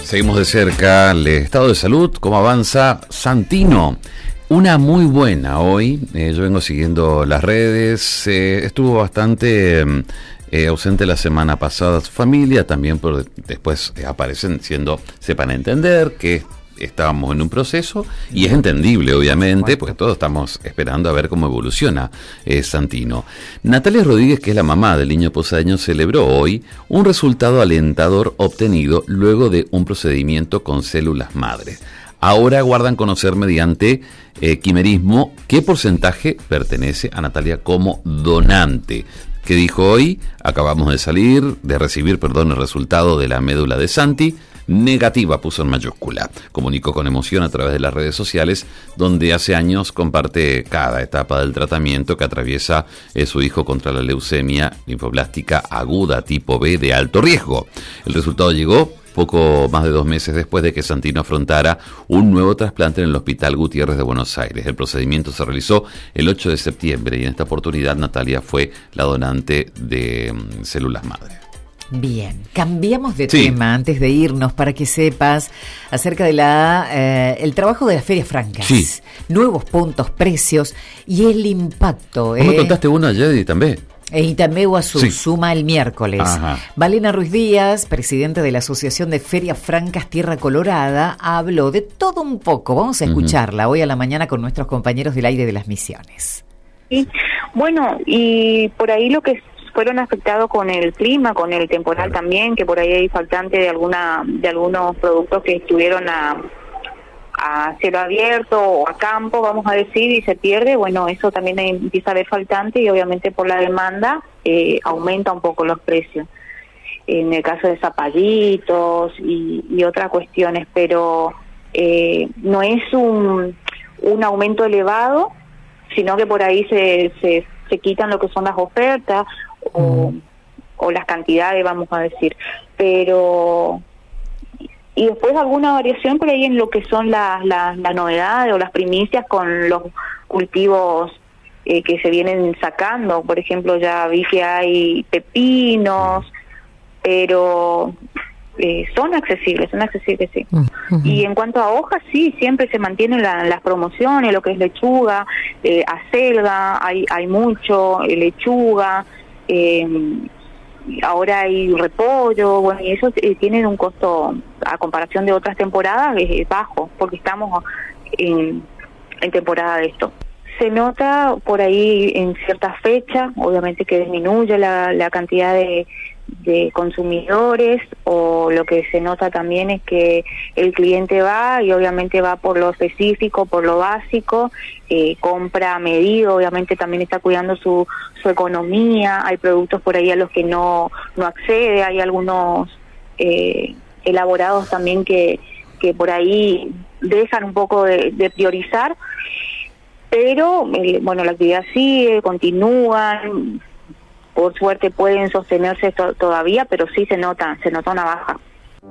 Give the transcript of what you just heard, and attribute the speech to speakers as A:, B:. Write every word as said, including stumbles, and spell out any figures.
A: Seguimos de cerca el estado de salud, cómo avanza Santino. Una muy buena hoy, eh, yo vengo siguiendo las redes, eh, estuvo bastante eh, ausente la semana pasada su familia, también por después eh, aparecen siendo, sepan entender que estábamos en un proceso y es entendible obviamente, porque todos estamos esperando a ver cómo evoluciona eh, Santino. Natalia Rodríguez, que es la mamá del niño posadeño, celebró hoy un resultado alentador obtenido luego de un procedimiento con células madres. Ahora aguardan conocer mediante eh, quimerismo qué porcentaje pertenece a Natalia como donante. Que dijo hoy, acabamos de salir, de recibir, perdón, el resultado de la médula de Santi, negativa, puso en mayúscula. Comunicó con emoción a través de las redes sociales, donde hace años comparte cada etapa del tratamiento que atraviesa eh, su hijo contra la leucemia linfoblástica aguda tipo B de alto riesgo. El resultado llegó poco más de dos meses después de que Santino afrontara un nuevo trasplante en el Hospital Gutiérrez de Buenos Aires. El procedimiento se realizó el ocho de septiembre y en esta oportunidad Natalia fue la donante de um, células madre.
B: Bien, cambiamos de
A: sí.
B: tema antes de irnos para que sepas acerca de la eh, el trabajo de las ferias francas,
A: sí.
B: nuevos puntos, precios y el impacto.
A: ¿Cómo
B: eh?
A: me contaste uno ayer y también?
B: Y también a su
A: sí.
B: suma el miércoles.
A: Ajá.
B: Valena Ruiz Díaz, presidente de la Asociación de Ferias Francas Tierra Colorada, habló de todo un poco. Vamos a escucharla uh-huh. hoy a la mañana con nuestros compañeros del aire de las Misiones.
C: Sí. Bueno, y por ahí lo que fueron afectados con el clima, con el temporal también, que por ahí hay faltante de alguna de algunos productos que estuvieron a a cielo abierto o a campo, vamos a decir, y se pierde, bueno, eso también empieza a haber faltante y obviamente por la demanda eh, aumenta un poco los precios. En el caso de zapallitos y, y otras cuestiones, pero eh, no es un, un aumento elevado, sino que por ahí se, se, se quitan lo que son las ofertas o, o las cantidades, vamos a decir, pero... Y después alguna variación por ahí en lo que son las las las novedades o las primicias con los cultivos eh, que se vienen sacando. Por ejemplo, ya vi que hay pepinos, pero eh, son accesibles, son accesibles, sí. Uh-huh. Y en cuanto a hojas, sí, siempre se mantienen la, las promociones, lo que es lechuga, eh, acelga, hay, hay mucho, eh, lechuga, eh, ahora hay repollo, bueno, y eso eh, tienen un costo, a comparación de otras temporadas, es, es bajo, porque estamos en, en temporada de esto. Se nota por ahí en ciertas fechas, obviamente que disminuye la, la cantidad de, de consumidores, o lo que se nota también es que el cliente va y obviamente va por lo específico, por lo básico, eh, compra a medida, obviamente también está cuidando su, su economía, hay productos por ahí a los que no, no accede, hay algunos eh, elaborados también que, que por ahí dejan un poco de, de priorizar, pero eh, bueno, la actividad sigue, continúan, por suerte pueden sostenerse to- todavía, pero sí se nota, se nota una baja.